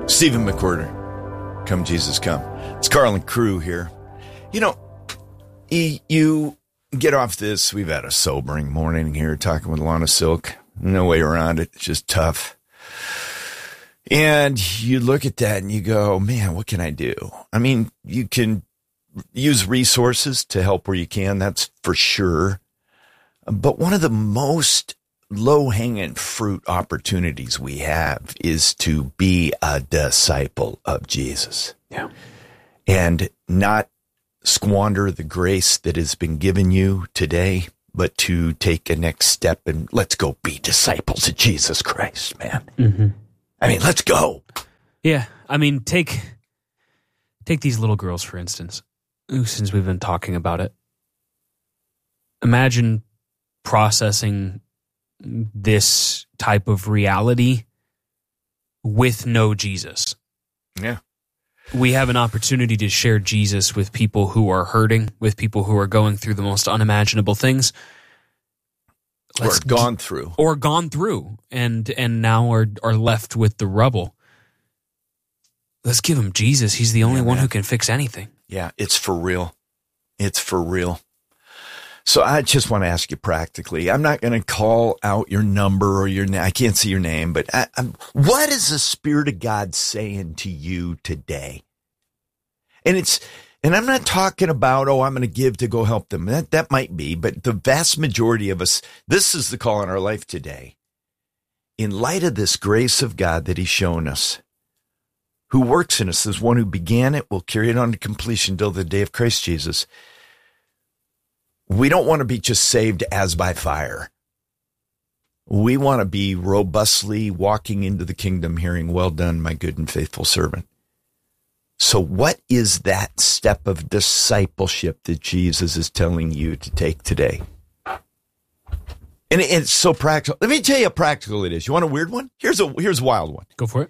Stephen McWhorter, Come Jesus Come. It's Carl and Crew here. You know, you get off this. We've had a sobering morning here talking with Lana Silk. No way around it. It's just tough. And you look at that and you go, man, what can I do? I mean, you can use resources to help where you can. That's for sure. But one of the most low-hanging fruit opportunities we have is to be a disciple of Jesus. Yeah. And not squander the grace that has been given you today, but to take a next step and let's go be disciples of Jesus Christ, man. Mm-hmm. I mean, let's go. Yeah. I mean, take these little girls, for instance, since we've been talking about it. Imagine processing this type of reality with no Jesus. Yeah. We have an opportunity to share Jesus with people who are hurting, with people who are going through the most unimaginable things. Or gone through, and now are left with the rubble. Let's give them Jesus. He's the only one who can fix anything. Yeah, it's for real. It's for real. So I just want to ask you practically. I'm not going to call out your number or your name. I can't see your name, but what is the Spirit of God saying to you today? And I'm not talking about, I'm going to give to go help them. That might be, but the vast majority of us, this is the call in our life today. In light of this grace of God that he's shown us, who works in us, as one who began it will carry it on to completion till the day of Christ Jesus. We don't want to be just saved as by fire. We want to be robustly walking into the kingdom, hearing, well done, my good and faithful servant. So what is that step of discipleship that Jesus is telling you to take today? And it's so practical. Let me tell you how practical it is. You want a weird one? Here's a wild one. Go for it.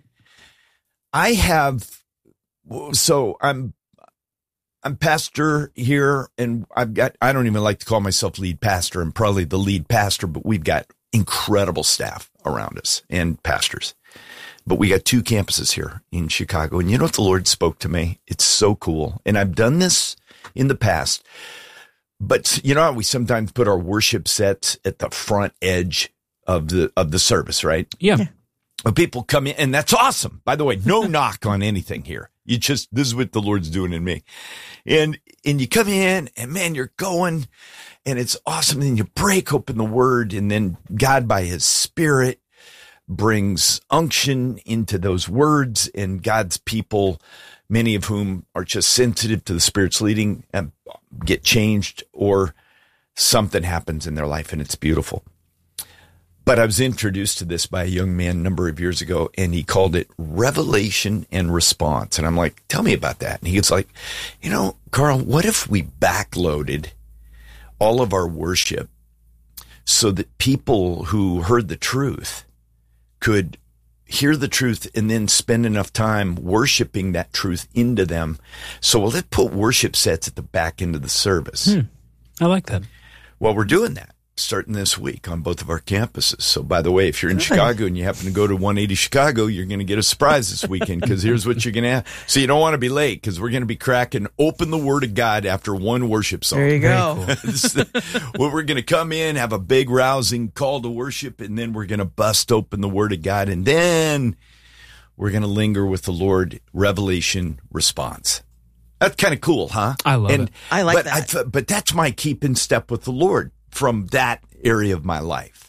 I'm pastor here, and I don't even like to call myself lead pastor. I'm probably the lead pastor, but we've got incredible staff around us and pastors. But we got 2 campuses here in Chicago. And you know what the Lord spoke to me? It's so cool. And I've done this in the past. But you know how we sometimes put our worship sets at the front edge of the service, right? Yeah. When people come in, and that's awesome. By the way, no knock on anything here. This is what the Lord's doing in me. And you come in and man, you're going and it's awesome. And you break open the word, and then God by his Spirit brings unction into those words, and God's people, many of whom are just sensitive to the Spirit's leading, get changed, or something happens in their life, and it's beautiful. But I was introduced to this by a young man a number of years ago, and he called it revelation and response. And I'm like, tell me about that. And he was like, Carl, what if we backloaded all of our worship so that people who heard the truth could hear the truth and then spend enough time worshiping that truth into them? So let's put worship sets at the back end of the service. I like that. Well, we're doing that starting this week on both of our campuses. So by the way, if you're in Chicago and you happen to go to 180 Chicago, you're going to get a surprise this weekend, because here's what you're going to have. So you don't want to be late, because we're going to be cracking open the Word of God after one worship song. There you go. Well, we're going to come in, have a big rousing call to worship, and then we're going to bust open the Word of God, and then we're going to linger with the Lord, revelation, response. That's kind of cool, huh? I love it. I like that. But that's my keep in step with the Lord from that area of my life.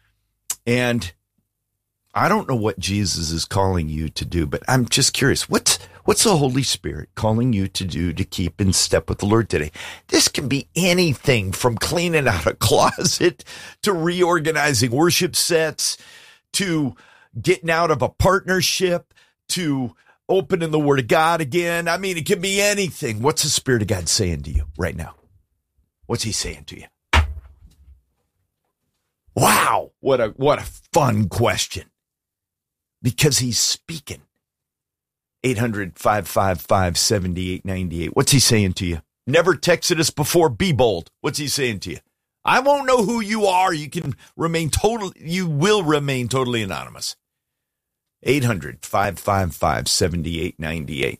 And I don't know what Jesus is calling you to do, but I'm just curious. What's the Holy Spirit calling you to do to keep in step with the Lord today? This can be anything from cleaning out a closet to reorganizing worship sets to getting out of a partnership to opening the Word of God again. I mean, it can be anything. What's the Spirit of God saying to you right now? What's he saying to you? Wow, what a fun question. Because he's speaking. 800-555-7898. What's he saying to you? Never texted us before. Be bold. What's he saying to you? I won't know who you are. You will remain totally anonymous. 800-555-7898.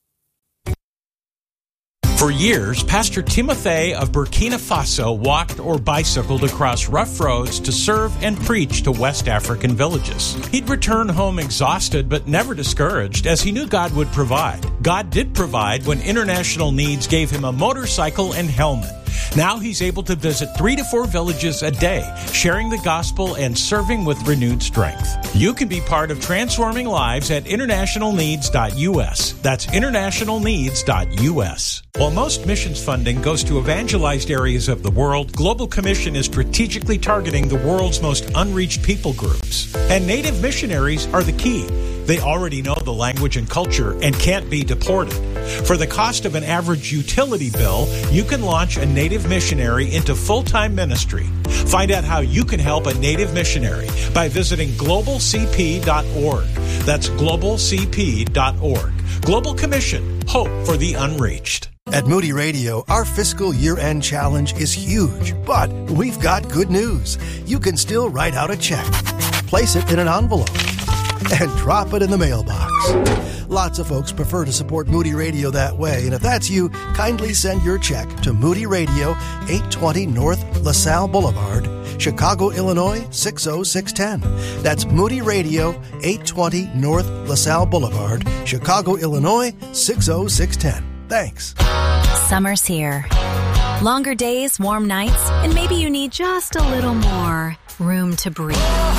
For years, Pastor Timothy of Burkina Faso walked or bicycled across rough roads to serve and preach to West African villages. He'd return home exhausted but never discouraged, as he knew God would provide. God did provide when International Needs gave him a motorcycle and helmet. Now he's able to visit 3 to 4 villages a day, sharing the gospel and serving with renewed strength. You can be part of transforming lives at internationalneeds.us. That's internationalneeds.us. While most missions funding goes to evangelized areas of the world, Global Commission is strategically targeting the world's most unreached people groups. And Native missionaries are the key. They already know the language and culture and can't be deported. For the cost of an average utility bill, you can launch a Native missionary into full-time ministry. Find out how you can help a Native missionary by visiting globalcp.org. That's globalcp.org. Global Commission, hope for the unreached. At Moody Radio, our fiscal year-end challenge is huge, but we've got good news. You can still write out a check, place it in an envelope, and drop it in the mailbox. Lots of folks prefer to support Moody Radio that way, and if that's you, kindly send your check to Moody Radio, 820 North LaSalle Boulevard, Chicago, Illinois, 60610. That's Moody Radio, 820 North LaSalle Boulevard, Chicago, Illinois, 60610. Thanks. Summer's here. Longer days, warm nights, and maybe you need just a little more room to breathe.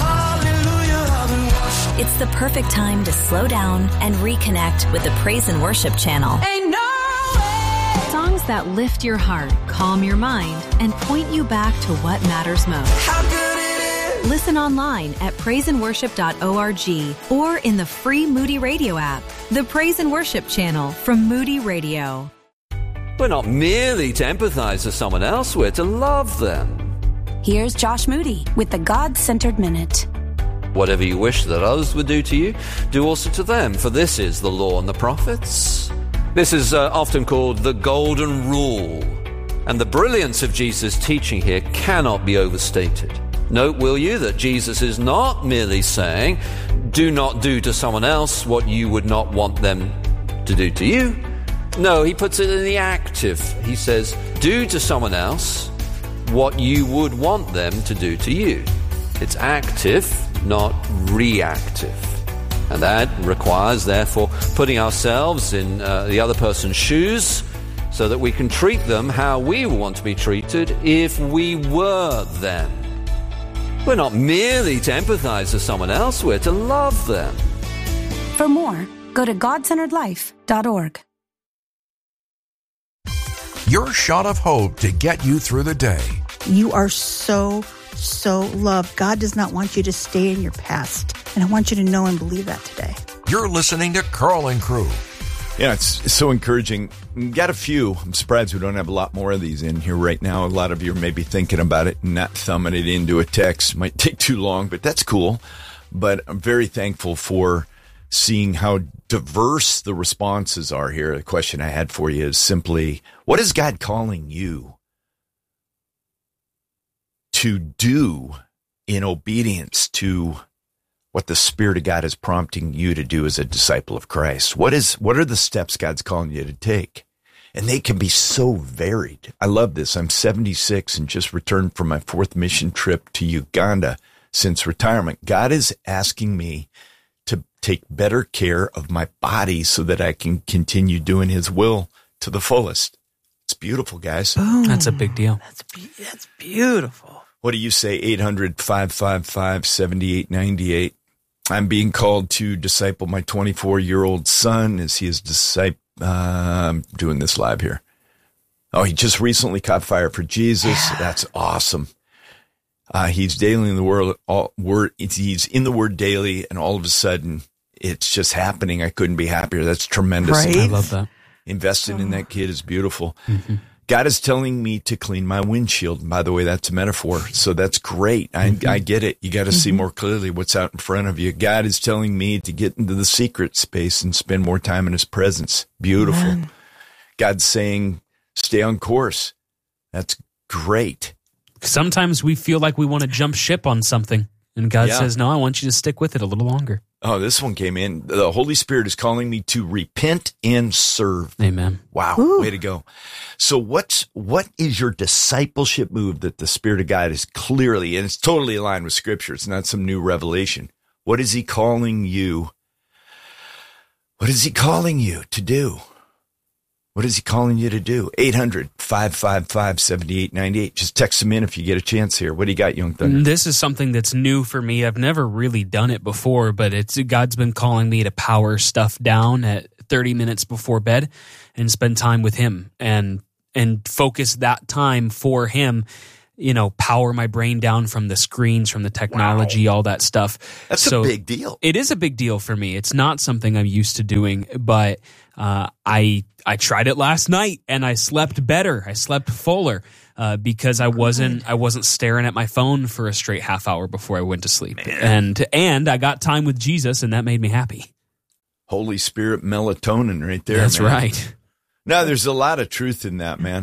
It's the perfect time to slow down and reconnect with the Praise and Worship channel. Ain't no way. Songs that lift your heart, calm your mind, and point you back to what matters most. How good it is. Listen online at praiseandworship.org or in the free Moody Radio app. The Praise and Worship channel from Moody Radio. We're not merely to empathize with someone else, we're to love them. Here's Josh Moody with the God-Centered Minute. Whatever you wish that others would do to you, do also to them, for this is the law and the prophets. This is often called the golden rule. And the brilliance of Jesus' teaching here cannot be overstated. Note, will you, that Jesus is not merely saying, do not do to someone else what you would not want them to do to you. No, he puts it in the active. He says, do to someone else what you would want them to do to you. It's active, not reactive. And that requires, therefore, putting ourselves in the other person's shoes so that we can treat them how we want to be treated if we were them. We're not merely to empathize with someone else, we're to love them. For more, go to godcenteredlife.org. Your shot of hope to get you through the day. You are so loved. God does not want you to stay in your past. And I want you to know and believe that today. You're listening to Carl and Crew. Yeah, it's so encouraging. Got a few. I'm surprised we don't have a lot more of these in here right now. A lot of you are maybe thinking about it and not thumbing it into a text. Might take too long, but that's cool. But I'm very thankful for seeing how diverse the responses are here. The question I had for you is simply, what is God calling you to do in obedience to what the Spirit of God is prompting you to do as a disciple of Christ? What are the steps God's calling you to take? And they can be so varied. I love this. I'm 76 and just returned from my 4th mission trip to Uganda since retirement. God is asking me to take better care of my body so that I can continue doing His will to the fullest. It's beautiful, guys. Boom. That's a big deal. That's beautiful. What do you say? 800-555-7898. I'm being called to disciple my 24-year-old son as he is I'm doing this live here. Oh, he just recently caught fire for Jesus. Yeah. That's awesome. He's daily in the word. He's in the Word daily, and all of a sudden, it's just happening. I couldn't be happier. That's tremendous. Right? I love that. Investing in that kid is beautiful. Mm-hmm. God is telling me to clean my windshield. By the way, that's a metaphor. So that's great. I get it. You got to see more clearly what's out in front of you. God is telling me to get into the secret space and spend more time in His presence. Beautiful. Amen. God's saying, stay on course. That's great. Sometimes we feel like we want to jump ship on something. And God says, no, I want you to stick with it a little longer. Oh, this one came in. The Holy Spirit is calling me to repent and serve. Amen. Wow. Ooh. Way to go. So what is your discipleship move that the Spirit of God is clearly, and it's totally aligned with Scripture. It's not some new revelation. What is he calling you? What is he calling you to do? What is he calling you to do? 800-555-7898. Just text him in if you get a chance here. What do you got, Young Thunder? This is something that's new for me. I've never really done it before, but God's been calling me to power stuff down at 30 minutes before bed and spend time with him and focus that time for him. You know, power my brain down from the screens, from the technology, all that stuff. That's a big deal. It is a big deal for me. It's not something I'm used to doing, but I tried it last night and I slept better. I slept fuller because I wasn't staring at my phone for a straight half hour before I went to sleep. And I got time with Jesus, and that made me happy. Holy Spirit melatonin right there. That's man. right. No, there's a lot of truth in that, man.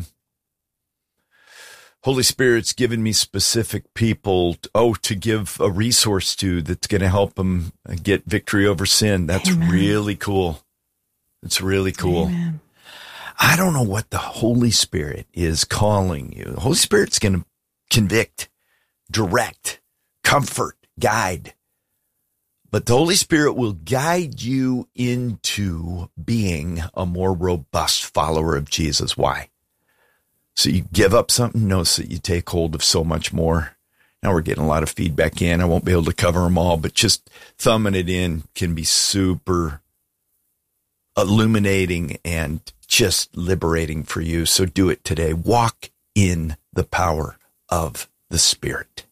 Holy Spirit's given me specific people, to give a resource to that's going to help them get victory over sin. That's really cool. It's really cool. Amen. I don't know what the Holy Spirit is calling you. The Holy Spirit's going to convict, direct, comfort, guide. But the Holy Spirit will guide you into being a more robust follower of Jesus. Why? So you give up something, no, so you take hold of so much more. Now we're getting a lot of feedback in. I won't be able to cover them all, but just thumbing it in can be super illuminating and just liberating for you. So do it today. Walk in the power of the Spirit.